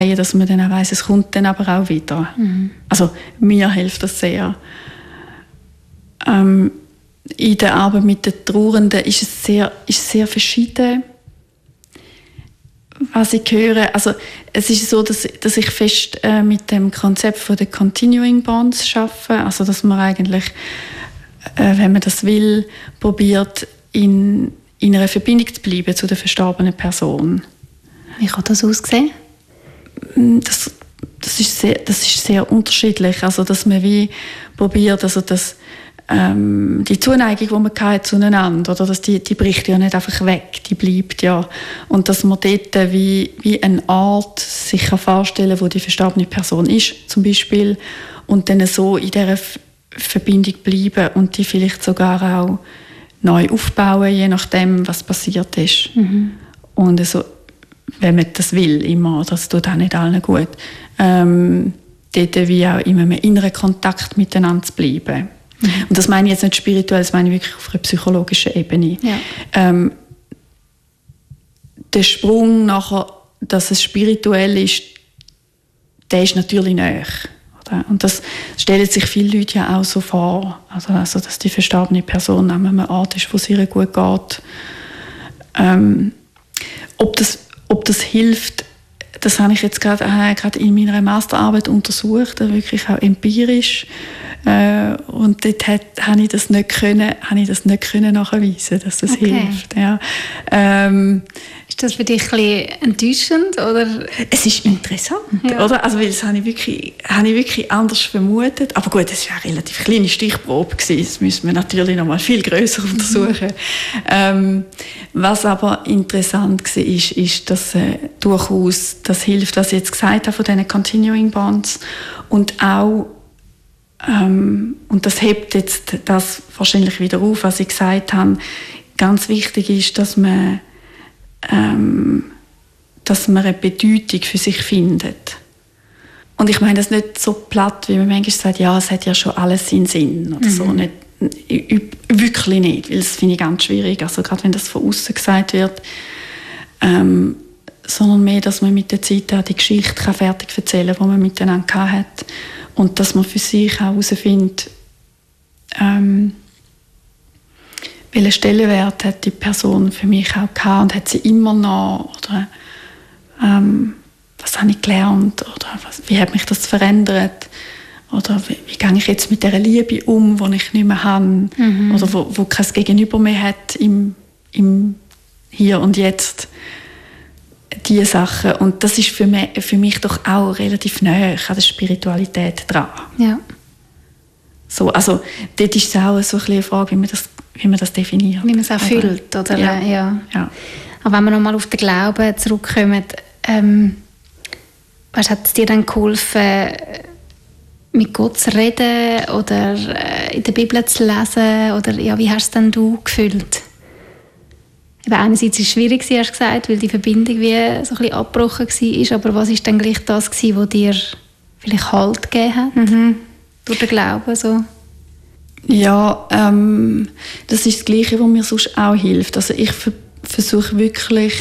dass man dann auch weiss, es kommt dann aber auch wieder. Also mir hilft das sehr. In der Arbeit mit den Trauernden ist es sehr verschieden, was ich höre. Also es ist so, dass ich fest mit dem Konzept von den Continuing Bonds arbeite. Also dass man eigentlich, wenn man das will, probiert, in einer Verbindung zu bleiben zu der verstorbenen Person. Wie kann das aussehen? Das ist sehr unterschiedlich. Also dass man wie probiert, also dass die Zuneigung, die man hatte zueinander, oder dass die bricht ja nicht einfach weg, die bleibt ja. Und dass man dort wie eine Art sich vorstellen kann, wo die verstorbene Person ist, zum Beispiel, und dann so in dieser Verbindung bleiben und die vielleicht sogar auch neu aufbauen, je nachdem, was passiert ist. Und also, wenn man das will, immer, das tut auch nicht allen gut, dort wie auch in einem inneren Kontakt miteinander zu bleiben. Und das meine ich jetzt nicht spirituell, das meine ich wirklich auf einer psychologischen Ebene. Ja. Der Sprung nachher, dass es spirituell ist, der ist natürlich näher. Und das stellen sich viele Leute ja auch so vor. Also dass die verstorbene Person an einem Ort ist, wo es ihr gut geht. Ob das hilft, das habe ich jetzt gerade in meiner Masterarbeit untersucht, wirklich auch empirisch. Und dort habe ich das nicht können nachweisen, dass das hilft. Ja. Ist das für dich ein bisschen enttäuschend? Oder? Es ist interessant, ja. Oder? Also, weil das habe ich wirklich anders vermutet. Aber gut, es war eine relativ kleine Stichprobe gewesen. Das müssen wir natürlich noch mal viel grösser untersuchen. Was aber interessant war, ist, dass durchaus das hilft, was ich jetzt gesagt habe von diesen Continuing Bonds. Und auch und das hebt jetzt das wahrscheinlich wieder auf, was ich gesagt habe. Ganz wichtig ist, dass man eine Bedeutung für sich findet. Und ich meine das nicht so platt, wie man manchmal sagt, ja, es hat ja schon alles seinen Sinn oder so. Nicht, wirklich nicht, weil das finde ich ganz schwierig, also gerade wenn das von außen gesagt wird. Sondern mehr, dass man mit der Zeit auch die Geschichte fertig erzählen kann, die man miteinander hat. Und dass man für sich auch herausfindet, welchen Stellenwert hat die Person für mich auch gehabt und hat sie immer noch, oder was habe ich gelernt, oder wie hat mich das verändert, oder wie gehe ich jetzt mit dieser Liebe um, die ich nicht mehr habe, oder wo kein Gegenüber mehr hat im Hier und Jetzt. Diese Sachen. Und das ist für mich doch auch relativ nahe an der Spiritualität dran. Ja. So, also dort ist es auch so eine Frage, wie man das definiert. Wie man es auch fühlt, oder? Ja. Aber wenn wir nochmal auf den Glauben zurückkommen, hat es dir dann geholfen, mit Gott zu reden oder in der Bibel zu lesen? Oder ja, wie hast du es denn gefühlt? Eben einerseits war es schwierig, hast du gesagt, weil die Verbindung wie so ein bisschen abgebrochen war. Aber was war dann gleich das, was dir vielleicht Halt gegeben hat? Durch den Glauben? So? Ja, das ist das Gleiche, was mir sonst auch hilft. Also ich versuche wirklich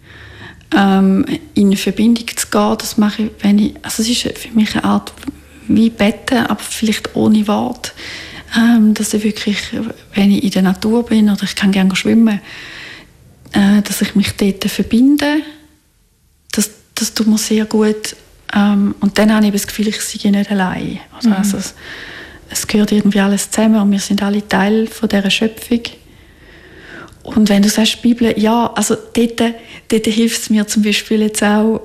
in Verbindung zu gehen. Das mache ich, also es ist für mich eine Art wie Betten, aber vielleicht ohne Wort. Dass ich wirklich, wenn ich in der Natur bin oder ich kann gerne schwimmen, dass ich mich dort verbinde. Das tut mir sehr gut. Und dann habe ich das Gefühl, ich sei nicht allein. Also es gehört irgendwie alles zusammen und wir sind alle Teil von dieser Schöpfung. Und wenn du sagst Bibel, ja, also dort hilft es mir zum Beispiel jetzt auch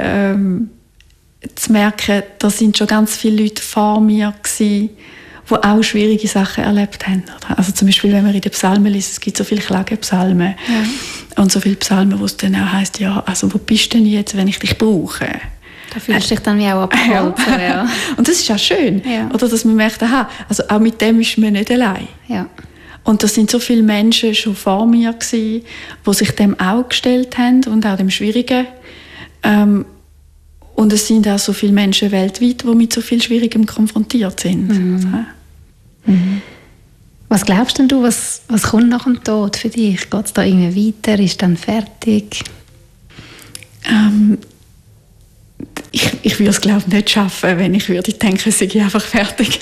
zu merken, da sind schon ganz viele Leute vor mir gewesen, die auch schwierige Sachen erlebt haben. Also zum Beispiel, wenn man in den Psalmen liest, es gibt so viele Klagepsalmen und so viele Psalmen, wo es dann auch heisst, ja, also wo bist du denn jetzt, wenn ich dich brauche? Da fühlst du dich dann wie auch abgeholt. Ja. Und das ist auch schön, oder, dass man merkt, aha, also auch mit dem ist man nicht allein. Ja. Und da sind so viele Menschen schon vor mir gewesen, die sich dem auch gestellt haben und auch dem Schwierigen. Und es sind auch so viele Menschen weltweit, die mit so viel Schwierigem konfrontiert sind. Was glaubst denn du, was kommt nach dem Tod für dich? Geht es da irgendwie weiter? Ist dann fertig? ich würde es, glaube ich, nicht schaffen, wenn ich würde denken, sei ich einfach fertig.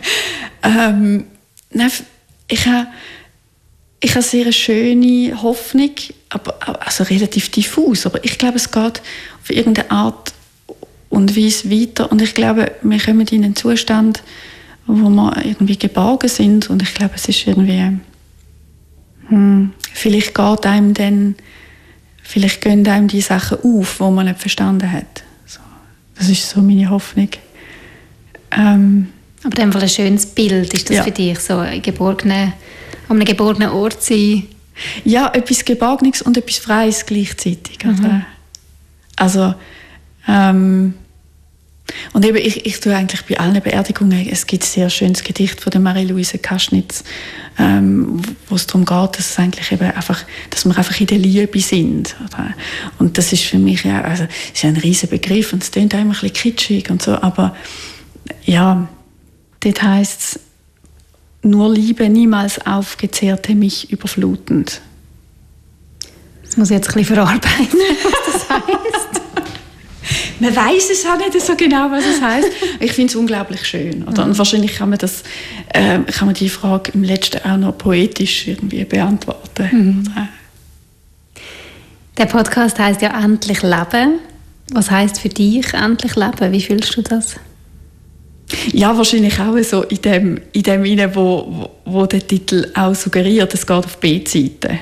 Ich habe eine sehr schöne Hoffnung, also relativ diffus, aber ich glaube, es geht auf irgendeine Art und Weise weiter. Und ich glaube, wir kommen in einen Zustand, wo wir irgendwie geborgen sind. Und ich glaube, es ist irgendwie... vielleicht gehen einem die Sachen auf, die man nicht verstanden hat. So, das ist so meine Hoffnung. Aber in dem Fall ein schönes Bild ist das für dich, so an einem geborgenen Ort sein? Ja, etwas Geborgenes und etwas Freies gleichzeitig. Also, und eben, ich tue eigentlich bei allen Beerdigungen, es gibt ein sehr schönes Gedicht von der Marie-Louise Kaschnitz, wo es darum geht, dass, es eigentlich eben einfach, dass wir einfach in der Liebe sind. Oder? Und das ist für mich ja, also, ist ein riesen Begriff und es klingt auch immer ein bisschen kitschig und so, aber ja, dort heisst es, nur Liebe, niemals aufgezehrte mich überflutend. Das muss ich jetzt ein bisschen verarbeiten, was das heisst. Man weiss es auch nicht so genau, was es heisst. Ich finde es unglaublich schön. Oder? Und wahrscheinlich kann man die Frage im Letzten auch noch poetisch irgendwie beantworten. Der Podcast heisst ja «Endlich leben». Was heisst für dich «Endlich leben»? Wie fühlst du das? Ja, wahrscheinlich auch so in dem hinein, wo der Titel auch suggeriert, es geht auf B-Seite.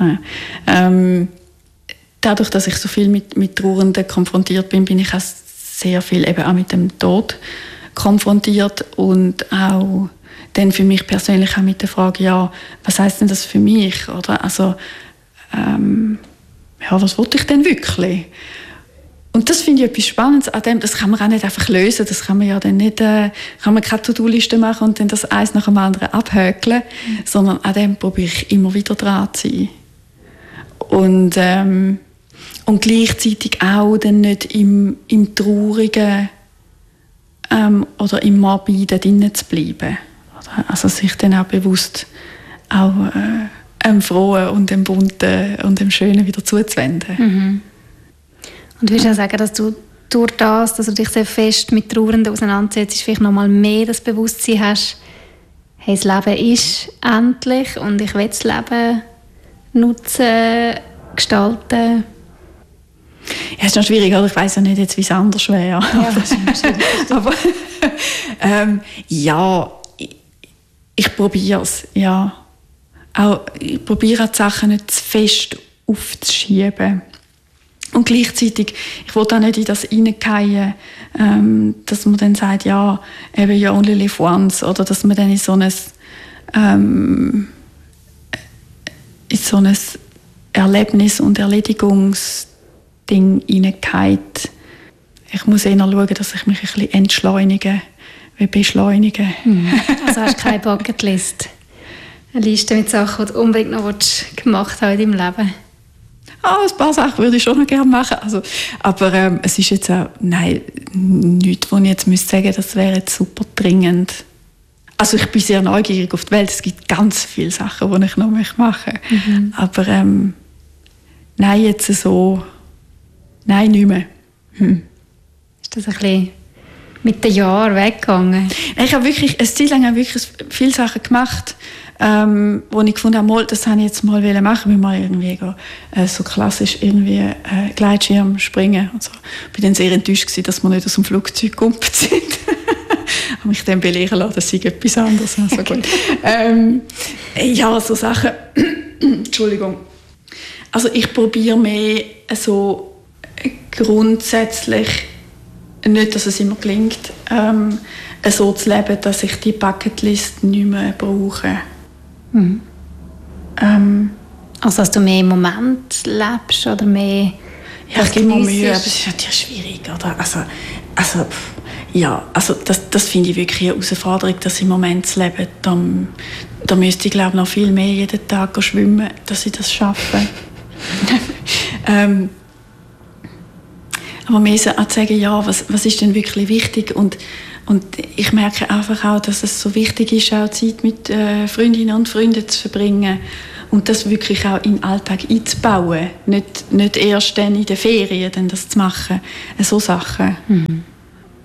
Dadurch, dass ich so viel mit Trauernden konfrontiert bin ich auch sehr viel eben auch mit dem Tod konfrontiert und auch dann für mich persönlich auch mit der Frage, ja, was heisst denn das für mich? Oder? Also, was wollte ich denn wirklich? Und das finde ich etwas Spannendes an dem, das kann man auch nicht einfach lösen, das kann man ja dann nicht, kann man keine To-Do-Liste machen und dann das eins nach dem anderen abhökeln, sondern an dem probiere ich immer wieder dran zu sein. Und gleichzeitig auch dann nicht im Traurigen oder im Morbiden drinnen zu bleiben. Also sich dann auch bewusst auch dem Frohen und dem Bunten und dem Schönen wieder zuzuwenden. Und würdest du auch sagen, dass du durch das, dass du dich sehr fest mit Trauernden auseinandersetzt, vielleicht noch mal mehr das Bewusstsein hast, hey, das Leben ist endlich und ich will das Leben nutzen, gestalten? Ja, es ist noch schwierig, oder? Ich weiss ja nicht, jetzt, wie es anders wäre. Ja, das ist aber ja, ich probiere es. Ja. Ich probiere die Sachen nicht zu fest aufzuschieben. Und gleichzeitig, ich will auch nicht in das hineingehen, dass man dann sagt, ja, eben you only live once, oder dass man dann in so ein Erlebnis- und Erledigungsding hineingeht. Ich muss eher schauen, dass ich mich ein bisschen entschleunige, wie beschleunige. Also hast du keine Bucketlist? Eine Liste mit Sachen, die du unbedingt noch gemacht hast in deinem Leben? Ein paar Sachen würde ich schon noch gerne machen. Also, aber es ist jetzt auch nichts, wo ich jetzt sagen müsste, das wäre jetzt super dringend. Also ich bin sehr neugierig auf die Welt. Es gibt ganz viele Sachen, die ich noch machen möchte. Aber nein, jetzt so... Nein, nicht mehr. Ist das ein bisschen mit den Jahren weggegangen? Ich habe wirklich eine Zeit lang wirklich viele Sachen gemacht, wo ich gefunden habe, das wollte ich jetzt mal machen, wie mal irgendwie so klassisch irgendwie Gleitschirm springen und so. Ich war dann sehr enttäuscht gewesen, dass wir nicht aus dem Flugzeug gekumpelt sind. Ich habe mich dann belehren lassen, das sei etwas anderes. Also gut. Ja, so Sachen. Entschuldigung. Also ich probiere mehr so grundsätzlich, nicht, dass es immer gelingt, so zu leben, dass ich die Bucketlist nicht mehr brauche. Also dass du mehr im Moment lebst oder mehr... Ja, ich gebe mir Mühe, aber es ist natürlich schwierig, oder? Also das finde ich wirklich eine Herausforderung, das im Moment zu leben. Da müsste ich, glaube ich, noch viel mehr jeden Tag schwimmen, dass ich das schaffe. Aber mehr zu sagen, ja, was ist denn wirklich wichtig? Und ich merke einfach auch, dass es so wichtig ist, auch Zeit mit Freundinnen und Freunden zu verbringen und das wirklich auch in den Alltag einzubauen. Nicht erst dann in den Ferien dann das zu machen. So Sachen.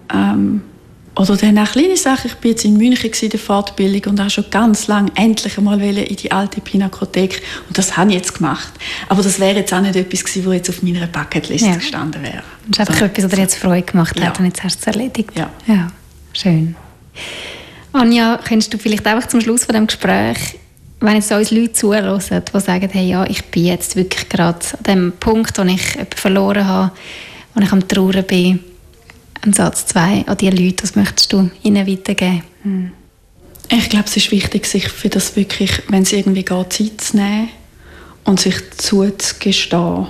Oder dann auch kleine Sachen. Ich war jetzt in München in der Fortbildung und habe schon ganz lange endlich einmal in die alte Pinakothek. Und das habe ich jetzt gemacht. Aber das wäre jetzt auch nicht etwas gewesen, was jetzt auf meiner Bucketliste gestanden wäre. Das ist einfach etwas, was dir jetzt Freude gemacht hat und jetzt hast du es erledigt. Ja, schön. Anja, könntest du vielleicht einfach zum Schluss von diesem Gespräch, wenn jetzt uns Leute zuhören, die sagen, hey, ja, ich bin jetzt wirklich gerade an dem Punkt, wo ich jemanden verloren habe, wo ich am Trauern bin, ein Satz 2 an die Leute, was möchtest du ihnen weitergeben? Ich glaube, es ist wichtig, sich für das wirklich, wenn es irgendwie geht, Zeit zu nehmen und sich zuzugestehen,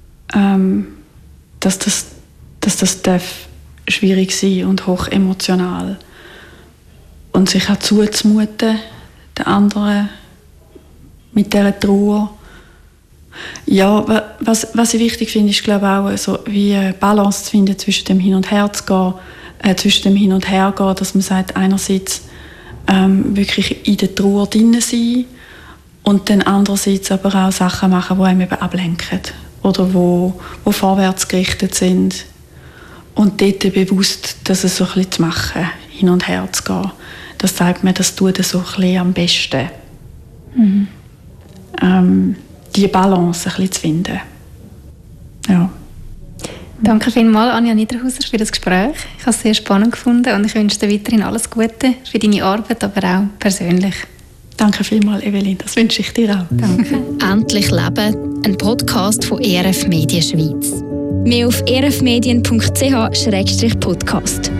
dass das darf schwierig sein und hoch emotional. Und sich auch zuzumuten, den anderen mit dieser Trauer. Ja, was ich wichtig finde, ist, glaube ich, auch so wie eine Balance zu finden zwischen dem Hin und Her zu gehen, dass man sagt, einerseits wirklich in der Trauer drin sein und dann andererseits aber auch Sachen machen, die einem eben ablenken oder wo vorwärts gerichtet sind und dort bewusst, dass es so ein bisschen zu machen, hin und her zu gehen. Das sagt mir, das tut so ein bisschen am besten. Die Balance ein bisschen zu finden. Ja. Danke vielmals, Anja Niederhauser, für das Gespräch. Ich habe es sehr spannend gefunden und ich wünsche dir weiterhin alles Gute für deine Arbeit, aber auch persönlich. Danke vielmals, Evelyn. Das wünsche ich dir auch. Danke. Endlich Leben, ein Podcast von ERF Medien Schweiz. Mehr auf erfmedien.ch/podcast.